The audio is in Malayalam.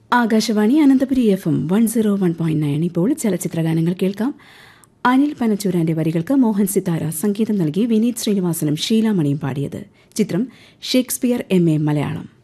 ആകാശവാണി അനന്തപുരി FM 101.9. ഇപ്പോൾ ചലച്ചിത്രഗാനങ്ങൾ കേൾക്കാം. അനിൽ പനച്ചൂരാന്റെ വരികൾക്ക് മോഹൻ സിത്താര സംഗീതം നൽകി വിനീത് ശ്രീനിവാസനും ഷീലാമണിയും പാടിയത്. ചിത്രം ഷേക്സ്പിയർ MA മലയാളം.